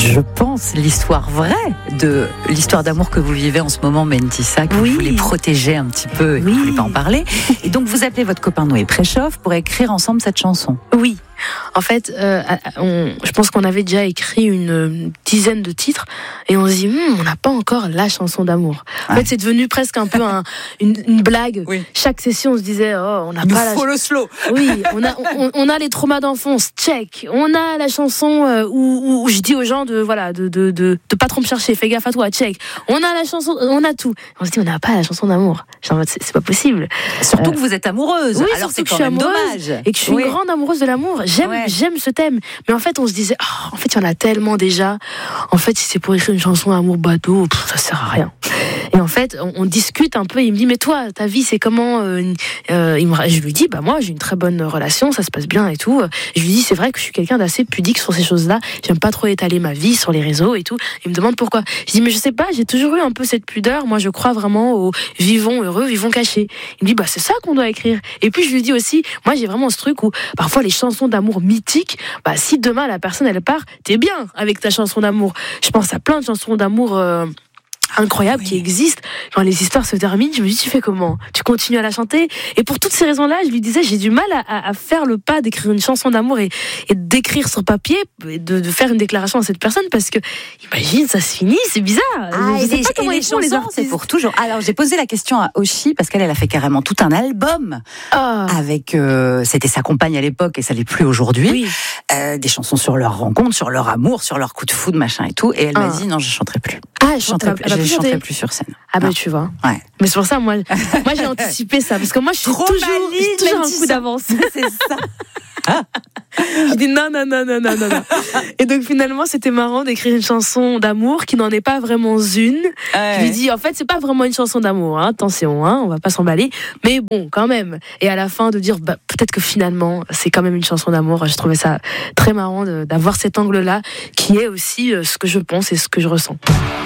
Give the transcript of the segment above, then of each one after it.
je pense, l'histoire vraie de l'histoire d'amour que vous vivez en ce moment, Mentissa, que vous voulez protéger un petit peu et que vous ne voulez pas en parler. Et donc, vous appelez votre copain Noé Préchoff pour écrire ensemble cette chanson. Oui. En fait, je pense qu'on avait déjà écrit une dizaine de titres et on se dit, on n'a pas encore la chanson d'amour. En fait, c'est devenu presque un peu une blague. Oui. Chaque session, on se disait, on n'a pas faut le slow. Oui, on a les traumas d'enfance, check. On a la chanson où je dis aux gens de pas trop me chercher, fais gaffe à toi, check. On a la chanson, on a tout. On se dit, on n'a pas la chanson d'amour. Genre, c'est pas possible. Surtout que vous êtes amoureuse. Oui, alors c'est quand même dommage. Et que je suis une grande amoureuse de l'amour. J'aime ce thème. Mais en fait, on se disait, en fait, il y en a tellement déjà. En fait, si c'est pour écrire une chanson amour bateau, ça sert à rien. Et en fait, on discute un peu. Il me dit, mais toi, ta vie, c'est comment je lui dis, moi, j'ai une très bonne relation, ça se passe bien et tout. Je lui dis, c'est vrai que je suis quelqu'un d'assez pudique sur ces choses-là. J'aime pas trop étaler ma vie sur les réseaux et tout. Il me demande pourquoi. Je dis, mais je sais pas, j'ai toujours eu un peu cette pudeur. Moi, je crois vraiment au vivons heureux, vivons cachés. Il me dit, c'est ça qu'on doit écrire. Et puis, je lui dis aussi, moi, j'ai vraiment ce truc où, parfois, les chansons d'amour mythiques, si demain, la personne, elle part, t'es bien avec ta chanson d'amour. Je pense à plein de chansons d'amour, incroyable qui existe. Quand les histoires se terminent, je me dis, tu fais comment? Tu continues à la chanter? Et pour toutes ces raisons-là, je lui disais, j'ai du mal à faire le pas d'écrire une chanson d'amour et d'écrire sur papier, de faire une déclaration à cette personne, parce que, imagine, ça se finit, c'est bizarre. Je sais pas comment les chansons, c'est pour toujours. Alors, j'ai posé la question à Oshi, parce qu'elle a fait carrément tout un album avec, c'était sa compagne à l'époque et ça l'est plus aujourd'hui. Des chansons sur leur rencontre, sur leur amour, sur leur coup de foudre, machin et tout. Et elle m'a dit, non, je chanterai plus. Je chanterai plus sur scène. Tu vois. Ouais. Mais c'est pour ça, moi j'ai anticipé ça, parce que moi je suis toujours un coup d'avance. C'est ça. Je dis non. Et donc finalement, c'était marrant d'écrire une chanson d'amour qui n'en est pas vraiment une. Je lui dis, en fait, c'est pas vraiment une chanson d'amour, attention, on va pas s'emballer. Mais bon, quand même. Et à la fin, de dire, peut-être que finalement, c'est quand même une chanson d'amour. Je trouvais ça très marrant d'avoir cet angle-là, qui est aussi ce que je pense et ce que je ressens.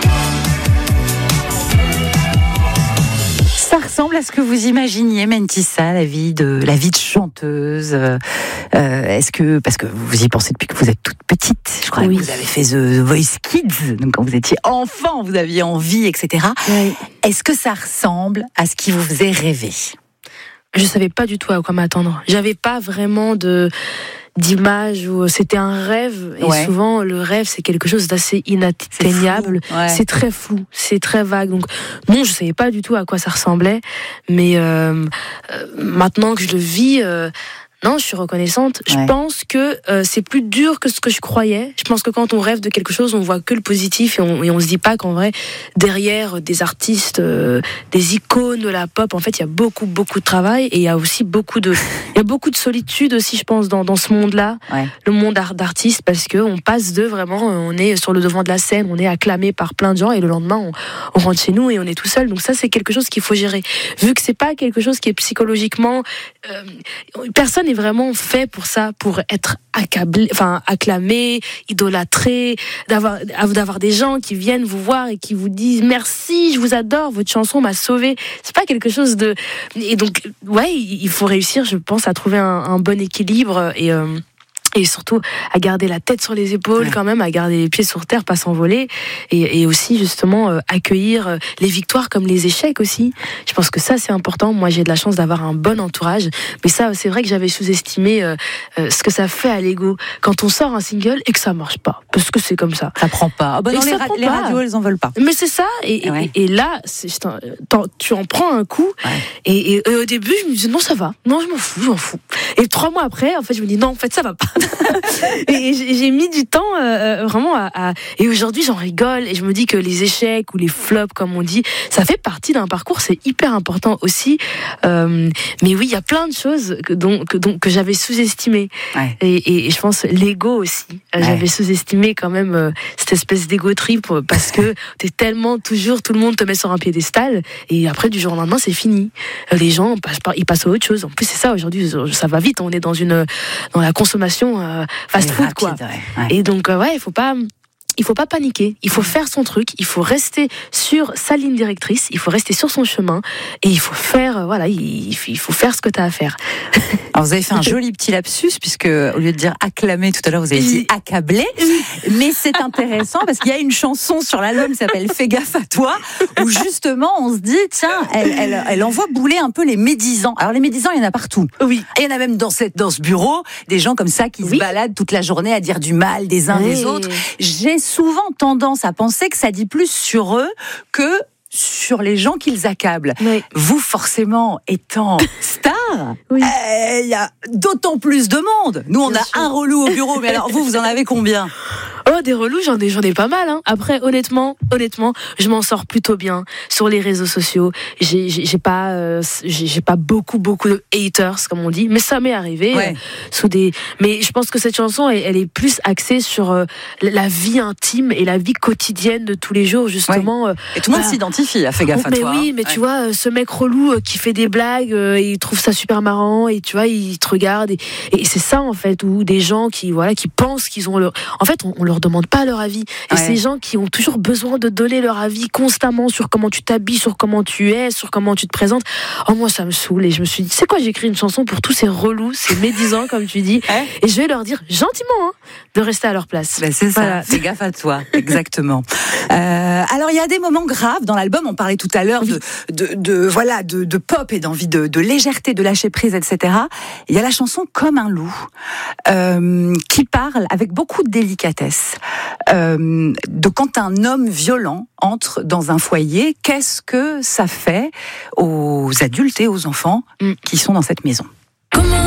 Ça ressemble à ce que vous imaginiez, Mentissa, la vie de chanteuse. Est-ce que, parce que vous y pensez depuis que vous êtes toute petite, je crois que vous avez fait The Voice Kids, donc quand vous étiez enfant, vous aviez envie, etc. Oui. Est-ce que ça ressemble à ce qui vous faisait rêver? Je savais pas du tout à quoi m'attendre. J'avais pas vraiment d'image où c'était un rêve, et souvent le rêve c'est quelque chose d'assez inatteignable, c'est très flou, c'est très vague, donc non, je savais pas du tout à quoi ça ressemblait, mais maintenant que je le vis, non, je suis reconnaissante. Je pense que c'est plus dur que ce que je croyais. Je pense que quand on rêve de quelque chose, on voit que le positif et on se dit pas qu'en vrai, derrière des artistes, des icônes de la pop, en fait, il y a beaucoup de travail, et il y a aussi beaucoup de solitude aussi, je pense, dans ce monde-là, le monde d'artistes, parce que on passe on est sur le devant de la scène, on est acclamé par plein de gens, et le lendemain, on rentre chez nous et on est tout seul. Donc ça, c'est quelque chose qu'il faut gérer. Vu que c'est pas quelque chose qui est psychologiquement, personne est vraiment fait pour ça, pour être acclamé, idolâtré, d'avoir des gens qui viennent vous voir et qui vous disent merci, je vous adore, votre chanson m'a sauvé. C'est pas quelque chose de... Et donc, il faut réussir, je pense, à trouver un bon équilibre et surtout à garder la tête sur les épaules, quand même, à garder les pieds sur terre, pas s'envoler, et aussi justement accueillir les victoires comme les échecs aussi. Je pense que ça, c'est important. Moi, j'ai de la chance d'avoir un bon entourage, mais ça, c'est vrai que j'avais sous-estimé ce que ça fait à l'ego quand on sort un single et que ça marche pas, parce que c'est comme ça. Ça prend pas. Les radios, elles en veulent pas. Mais c'est ça, et là, tu en prends un coup, et au début, je me disais non, ça va, non, je m'en fous. Et 3 mois après, en fait, je me dis non, en fait, ça va pas. Et j'ai mis du temps vraiment et aujourd'hui j'en rigole, et je me dis que les échecs ou les flops, comme on dit, ça fait partie d'un parcours, c'est hyper important aussi, mais oui, il y a plein de choses que j'avais sous-estimées, et je pense l'ego aussi, j'avais sous-estimé quand même cette espèce d'ego trip, parce que t'es tellement toujours, tout le monde te met sur un piédestal, et après du jour au lendemain c'est fini, les gens ils passent à autre chose. En plus c'est ça, aujourd'hui ça va vite, on est dans la consommation fast food, quoi. Et donc il il faut pas paniquer. Il faut faire son truc. Il faut rester sur sa ligne directrice. Il faut rester sur son chemin. Et il faut faire, il faut faire ce que tu as à faire. Alors vous avez fait un joli petit lapsus, puisque au lieu de dire acclamer tout à l'heure, vous avez dit accabler. Mais c'est intéressant parce qu'il y a une chanson sur l'album qui s'appelle Fais gaffe à toi, où justement on se dit, tiens, elle envoie bouler un peu les médisants. Alors les médisants, il y en a partout. Oui. Et il y en a même dans ce bureau, des gens comme ça qui se baladent toute la journée à dire du mal des uns des autres. J'ai souvent tendance à penser que ça dit plus sur eux que sur les gens qu'ils accablent. Oui. Vous, forcément, étant star, il y a d'autant plus de monde. Nous, on a un relou au bureau, mais alors vous en avez combien ? Oh, des relous, j'en ai pas mal, hein. Après, honnêtement, je m'en sors plutôt bien sur les réseaux sociaux. J'ai pas beaucoup de haters, comme on dit, mais ça m'est arrivé mais je pense que cette chanson, elle est plus axée sur la vie intime et la vie quotidienne de tous les jours, justement. Ouais. Et tout le monde s'identifie, fais gaffe à toi. Mais oui, mais tu vois, ce mec relou qui fait des blagues, il trouve ça super marrant, et tu vois, il te regarde, et c'est ça, en fait, où des gens qui pensent qu'ils ont leur... En fait, on leur demande pas leur avis. Et ces gens qui ont toujours besoin de donner leur avis constamment sur comment tu t'habilles, sur comment tu es, sur comment tu te présentes. Oh, moi, ça me saoule. Et je me suis dit, c'est quoi, j'écris une chanson pour tous ces relous, ces médisants, comme tu dis. Et je vais leur dire gentiment, de rester à leur place. Ben c'est ça. Fais gaffe à toi. Exactement. Alors, il y a des moments graves dans l'album. On parlait tout à l'heure de pop et d'envie de légèreté, de lâcher prise, etc. Il y a la chanson Comme un loup, qui parle avec beaucoup de délicatesse de quand un homme violent entre dans un foyer. Qu'est-ce que ça fait aux adultes et aux enfants qui sont dans cette maison ?